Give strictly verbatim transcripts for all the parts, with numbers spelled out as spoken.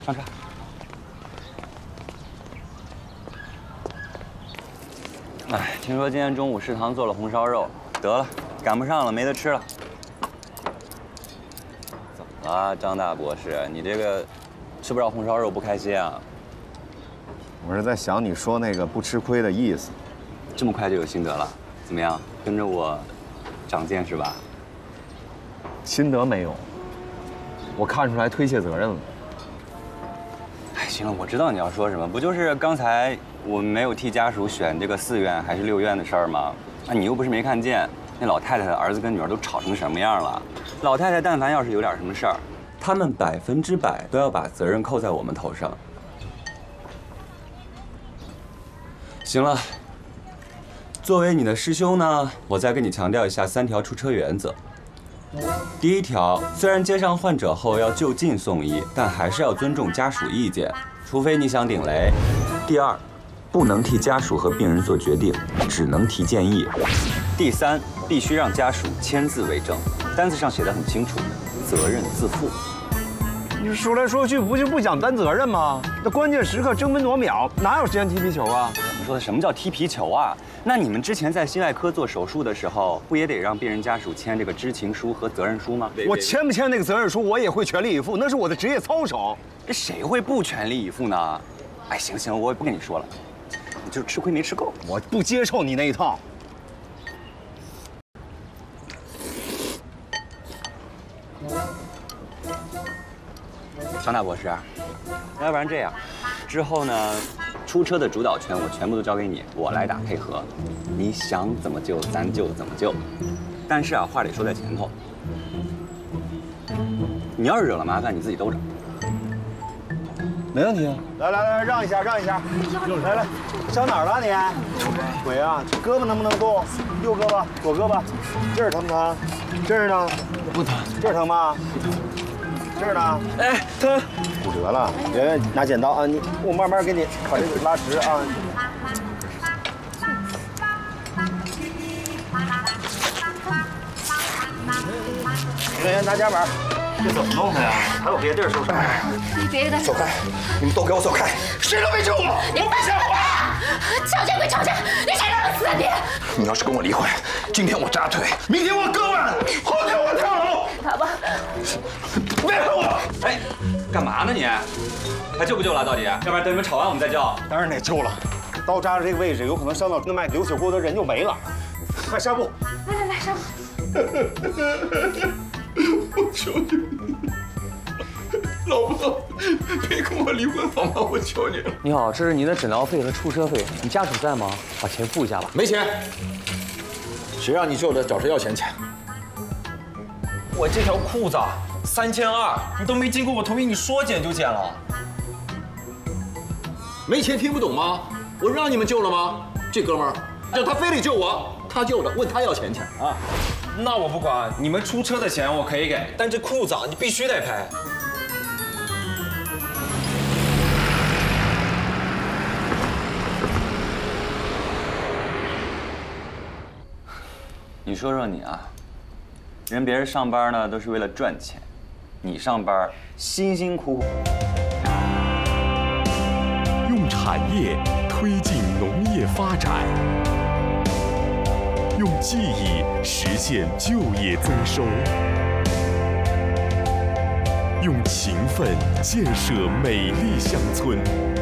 上车。哎，听说今天中午食堂做了红烧肉，得了，赶不上了，没得吃了。怎么了，张大博士？你这个吃不着红烧肉不开心啊？ 我是在想你说那个不吃亏的意思。 这么快就有心得了？怎么样，跟着我长见识吧？ 心得没有，我看出来推卸责任了。 哎，行了，我知道你要说什么，不就是刚才我们没有替家属选这个四院还是六院的事儿吗？啊，你又不是没看见，那老太太的儿子跟女儿都吵成什么样了。老太太但凡要是有点什么事儿，他们百分之百都要把责任扣在我们头上。行了，作为你的师兄呢，我再跟你强调一下三条出车原则。第一条，虽然接上患者后要就近送医，但还是要尊重家属意见，除非你想顶雷。第二，不能替家属和病人做决定，只能提建议。第三，必须让家属签字为证，单子上写得很清楚，责任自负。 你说来说去不就不讲担责任吗？那关键时刻争分夺秒，哪有时间踢皮球啊？ 你说的什么叫踢皮球啊？那你们之前在心外科做手术的时候，不也得让病人家属签这个知情书和责任书吗？ 我签不签那个责任书，我也会全力以赴，那是我的职业操守。 这谁会不全力以赴呢？哎，行行，我也不跟你说了，你就是吃亏没吃够。 我不接受你那一套。 张大博士，要不然这样，之后呢，出车的主导权我全部都交给你，我来打配合。你想怎么救咱就怎么救，但是啊，话得说在前头。你要是惹了麻烦，你自己兜着。 没问题啊！来来来，让一下，让一下。来来，伤哪儿了你？腿啊，胳膊能不能动？右胳膊，左胳膊，这儿疼不疼？这儿呢？不疼。这儿疼吗？这儿呢？ 哎，疼。 骨折了，别拿剪刀啊！你我慢慢给你把这个拉直啊。来，拿夹板。这怎么弄的呀？还有别地儿受伤？ 你别给他走开！你们都给我走开！谁都别救我！ 你放下我！吵架归吵架，你谁让他死啊你！ 你要是跟我离婚，今天我扎腿，明天我割腕，后天我跳楼。 好吧。 别碰我！ 哎，干嘛呢你？还救不救了？到底？要不然等你们吵完我们再叫。 当然得救了，刀扎着这个位置，有可能伤到动脉，流血过多，人就没了。快纱布！ 来来来，纱布。 我求你们，老婆，别跟我离婚好吗？我求你了。 你好，这是您的诊疗费和出车费，你家属在吗？把钱付一下吧。 没钱，谁让你救的，找谁要钱去？ 我这条裤子三千二，你都没经过我同意，你说剪就剪了。 没钱听不懂吗？我让你们救了吗？这哥们儿让他非得救我，他救的，问他要钱去啊！ 那我不管，你们出车的钱我可以给，但这裤子你必须得赔。 你说说你啊，人别人上班呢都是为了赚钱，你上班辛辛苦苦。 用产业推进农业发展，用技艺实现就业增收，用勤奋建设美丽乡村，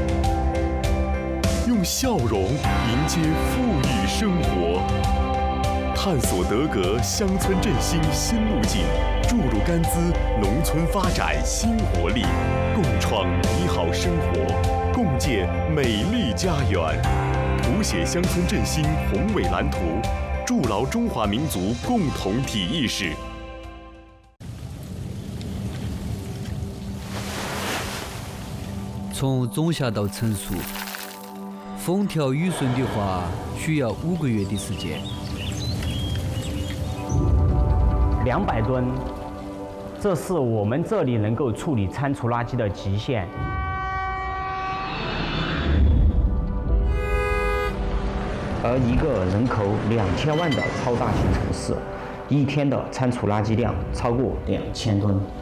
用笑容迎接富裕生活。探索德格乡村振兴新路径，注入甘孜农村发展新活力，共创美好生活，共建美丽家园，谱写乡村振兴宏伟蓝图，筑牢中华民族共同体意识。 从种下到成熟，风调雨顺的话，需要五个月的时间。 两百吨，这是我们这里能够处理餐厨垃圾的极限。而一个人口两千万的超大型城市，一天的餐厨垃圾量超过两千吨。